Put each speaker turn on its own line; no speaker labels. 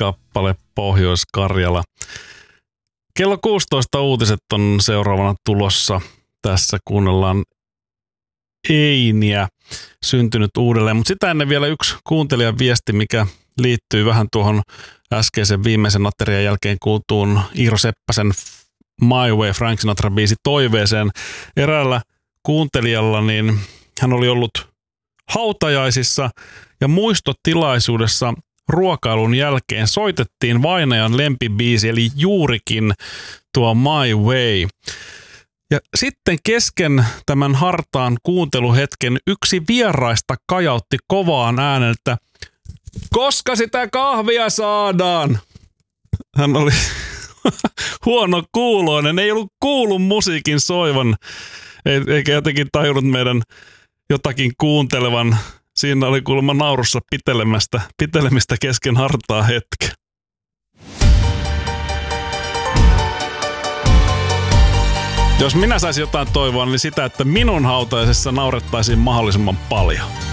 kappale Pohjois-Karjala. Kello 16 uutiset on seuraavana tulossa. Tässä kuunnellaan Einiä, syntynyt uudelleen. Mutta sitä ennen vielä yksi kuuntelijan viesti, mikä liittyy vähän tuohon äskeisen viimeisen aterian jälkeen kuultuun Iiro Seppäsen My Way Frank Sinatra-biisi toiveeseen. Eräällä kuuntelijalla niin hän oli ollut hautajaisissa ja muistotilaisuudessa ruokailun jälkeen soitettiin vainajan lempibiisi, eli juurikin tuo My Way. Ja sitten kesken tämän hartaan kuunteluhetken yksi vieraista kajautti kovaan ääneltä, koska sitä kahvia saadaan? Hän oli huono kuuloinen, ei ollut kuullut musiikin soivan, eikä jotenkin tajunnut meidän jotakin kuuntelevan. Siinä oli kuulemma naurussa pitelemistä kesken hartaa hetken. Jos minä saisin jotain toivoa, niin sitä, että minun hautajaisessa naurettaisiin mahdollisimman paljon.